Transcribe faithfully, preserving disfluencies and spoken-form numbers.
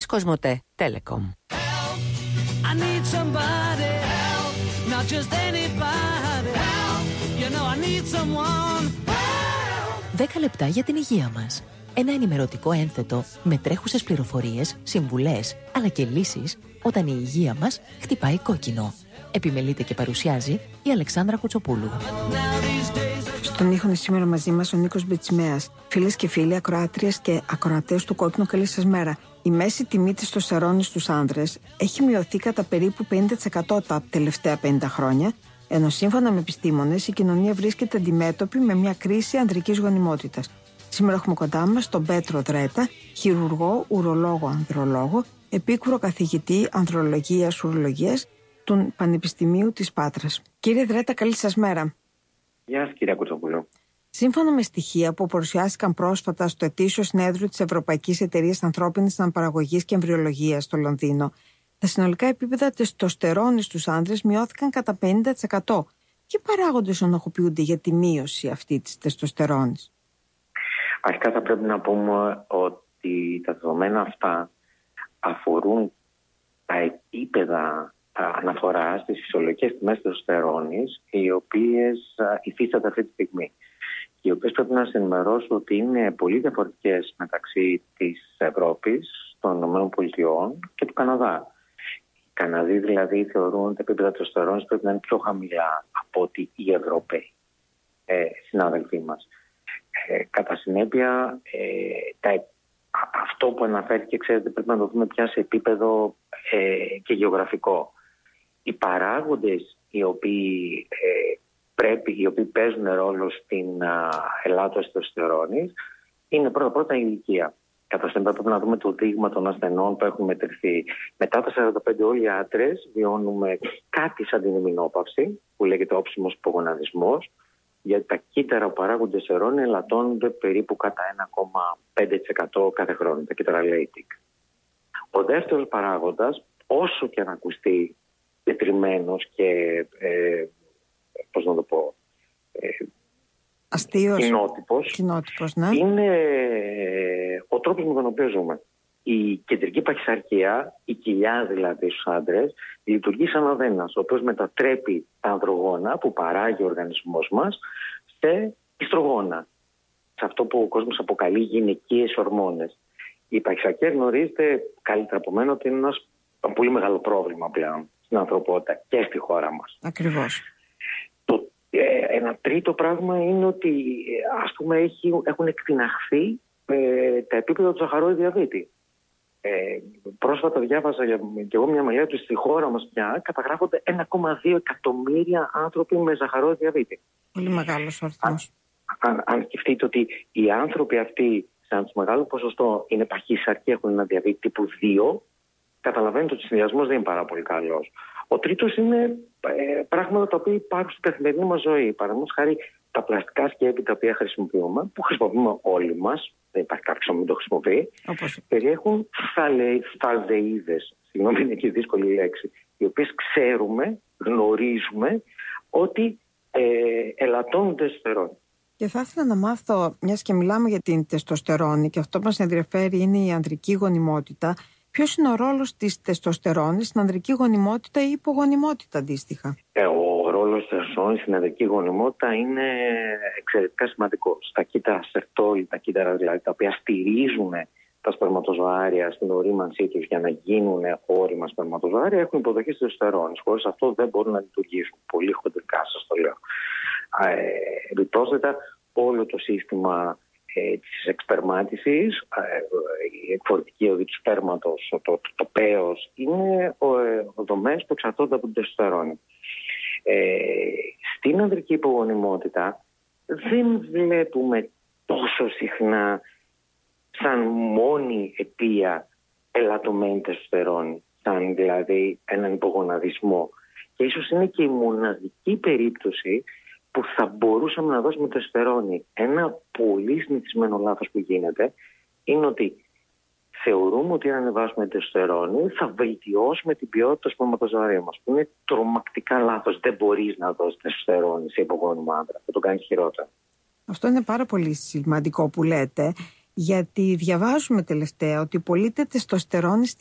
Κοσμοτέ Telecom. Δέκα λεπτά για την υγεία μας. Ένα ενημερωτικό ένθετο με τρέχουσες πληροφορίες, συμβουλές, αλλά και λύσεις όταν η υγεία μας χτυπάει κόκκινο. Επιμελείται και παρουσιάζει η Αλεξάνδρα Κουτσοπούλου. Στον ήχο είναι σήμερα μαζί μας ο Νίκος Μπετσιμέας. Φίλες και φίλοι, ακροάτριες και ακροατές του Κόκκινου, καλή σας μέρα. Η μέση τιμή της τεστοστερόνης στους άνδρες έχει μειωθεί κατά περίπου πενήντα τοις εκατό τα τελευταία πενήντα χρόνια, ενώ σύμφωνα με επιστήμονες η κοινωνία βρίσκεται αντιμέτωπη με μια κρίση ανδρικής γονιμότητας. Σήμερα έχουμε κοντά μας τον Πέτρο Δρέτα, χειρουργό, ουρολόγο, ανδρολόγο, επίκουρο καθηγητή ανδρολογίας, ουρολογίας του Πανεπιστημίου της Πάτρας. Κύριε Δρέτα, καλή σας μέρα. Γεια σας, κυρία Κουτσοπούλου. Σύμφωνα με στοιχεία που παρουσιάστηκαν πρόσφατα στο ετήσιο συνέδριο της Ευρωπαϊκής Εταιρείας Ανθρώπινης Αναπαραγωγής και Εμβριολογίας στο Λονδίνο, τα συνολικά επίπεδα τεστοστερόνης στους άνδρες μειώθηκαν κατά πενήντα τοις εκατό. Και παράγοντες ενοχοποιούνται για τη μείωση αυτή της τεστοστερόνης? Αρχικά θα πρέπει να πούμε ότι τα δεδομένα αυτά αφορούν τα επίπεδα αναφοράς στις φυσιολογικές τιμές τεστοστερόνης, οι οποίες υφίστανται αυτή τη στιγμή. Οι οποίες πρέπει να σας ενημερώσω ότι είναι πολύ διαφορετικές μεταξύ της Ευρώπης, των ΗΠΑ και του Καναδά. Οι Καναδοί δηλαδή θεωρούν ότι τα επίπεδα τεστοστερόνης πρέπει να είναι πιο χαμηλά από ότι οι Ευρωπαίοι ε, συνάδελφοί μας. Ε, κατά συνέπεια, ε, τα, αυτό που αναφέρθηκε, ξέρετε, πρέπει να το δούμε πια σε επίπεδο ε, και γεωγραφικό. Οι παράγοντες οι οποίοι, ε, πρέπει, οι οποίοι παίζουν ρόλο στην α, ελάττωση τεστοστερόνης είναι πρώτα-πρώτα η ηλικία. Κατά συνέπεια πρέπει να δούμε το δείγμα των ασθενών που έχουν μετρηθεί. Μετά τα σαράντα πέντε όλοι οι άντρες βιώνουμε κάτι σαν την ημινόπαυση, που λέγεται όψιμος υπογοναδισμός, γιατί τα κύτταρα που παράγονται τεστοστερόνη ελαττώνονται περίπου κατά ένα κόμμα πέντε τοις εκατό κάθε χρόνο, τα κύτταρα Leydig. Ο δεύτερος παράγοντας, όσο και αν ακουστεί τετριμένος και ε, πώς να το πω, ε, αστείος, κοινότυπος, κοινότυπος ναι. είναι ο τρόπος με τον οποίο ζούμε. Η κεντρική παχυσαρκία, η κοιλιά δηλαδή στους άντρες, λειτουργεί σαν αδένας, ο οποίος μετατρέπει τα ανδρογόνα που παράγει ο οργανισμός μας σε ιστρογόνα. Σε αυτό που ο κόσμος αποκαλεί γυναικείες ορμόνες. Η παχυσαρκία γνωρίζετε καλύτερα από μένα ότι είναι ένας πολύ μεγάλο πρόβλημα πλέον στην ανθρωπότητα και στη χώρα μας. Ακριβώς. Το, ε, ένα τρίτο πράγμα είναι ότι ας πούμε έχει, έχουν εκτιναχθεί ε, τα επίπεδα του ζαχαρόδι διαβήτη. Ε, πρόσφατα διάβαζα και εγώ μια μελέτη ότι στη χώρα μας πια καταγράφονται ένα κόμμα δύο εκατομμύρια άνθρωποι με ζαχαρόδι διαβήτη. Πολύ μεγάλος αριθμός. Αν, αν, αν σκεφτείτε ότι οι άνθρωποι αυτοί σε ένα μεγάλο ποσοστό είναι παχύσαρκοι, έχουν ένα διαβήτη τύπου δύο, καταλαβαίνετε ότι ο συνδυασμός δεν είναι πάρα πολύ καλός. Ο τρίτος είναι ε, πράγματα τα οποία υπάρχουν στην καθημερινή μας ζωή. Παραδείγματος χάρη τα πλαστικά σκεύη τα οποία χρησιμοποιούμε, που χρησιμοποιούμε όλοι μας, δεν υπάρχει κάποιος που μην το χρησιμοποιεί, όπως περιέχουν φθαλδεΐδες, συγγνώμη είναι και δύσκολη λέξη, οι οποίες ξέρουμε, γνωρίζουμε ότι ε, ελαττώνουν τεστοστερόνη. Και θα ήθελα να μάθω, μιας και μιλάμε για την τεστοστερόνη και αυτό που μας ενδιαφέρει είναι η ανδρική γονιμότητα, ποιος είναι ο ρόλος της τεστοστερόνης στην ανδρική γονιμότητα ή υπογονιμότητα αντίστοιχα? Ε, ο ρόλος της τεστοστερόνης στην ανδρική γονιμότητα είναι εξαιρετικά σημαντικός. Στα κύτταρα σερτόλι, τα κύτταρα δηλαδή τα οποία στηρίζουν τα σπερματοζωάρια στην ορίμανσή τους για να γίνουν όρημα σπερματοζωάρια έχουν υποδοχή της τεστοστερόνης. Χωρίς αυτό δεν μπορούν να λειτουργήσουν. Πολύ χοντρικά σας το λέω. Ε, επιπρόσθετα, όλο το σύστημα ε, της εξπερμάτισης, ε, η εκφορτική οδή του σπέρματος, το, το, το πέος, είναι ο, ε, ο δομές που εξαρτώνται από την τεστοστερόνη. Ε, στην ανδρική υπογονιμότητα δεν βλέπουμε τόσο συχνά σαν μόνη αιτία ελαττωμένη τεστοστερόνη, σαν δηλαδή έναν υπογοναδισμό. Και ίσως είναι και η μοναδική περίπτωση που θα μπορούσαμε να δώσουμε τεστοστερόνη. Ένα πολύ συνηθισμένο λάθος που γίνεται είναι ότι θεωρούμε ότι αν ανεβάσουμε τεστοστερόνη θα βελτιώσουμε την ποιότητα του σπερματοζωαρίου μας. Που είναι τρομακτικά λάθος. Δεν μπορείς να δώσεις τεστοστερόνη σε υπογόνιμο άντρα. Θα το κάνεις χειρότερα. Αυτό είναι πάρα πολύ σημαντικό που λέτε, γιατί διαβάζουμε τελευταία ότι πωλείται τεστοστερόνη